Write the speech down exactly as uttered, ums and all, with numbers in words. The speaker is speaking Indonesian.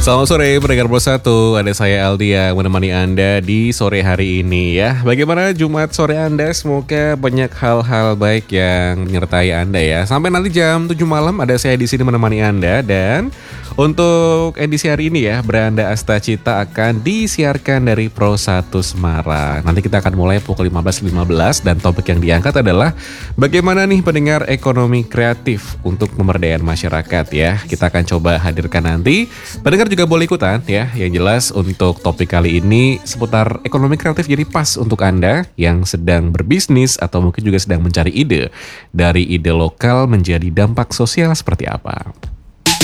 Selamat sore pendengar Pro satu, ada saya Aldi yang menemani Anda di sore hari ini ya. Bagaimana Jumat sore Anda? Semoga banyak hal-hal baik yang menyertai Anda ya. Sampai nanti jam tujuh malam ada saya di sini menemani Anda. Dan untuk edisi hari ini ya, Beranda Asta Cita akan disiarkan dari Pro satu Semarang. Nanti kita akan mulai pukul lima belas lima belas dan topik yang diangkat adalah bagaimana nih pendengar ekonomi kreatif untuk pemberdayaan masyarakat ya. Kita akan coba hadirkan nanti. Pendengar juga boleh ikutan ya. Yang jelas untuk topik kali ini seputar ekonomi kreatif, jadi pas untuk Anda yang sedang berbisnis atau mungkin juga sedang mencari ide dari ide lokal menjadi dampak sosial seperti apa.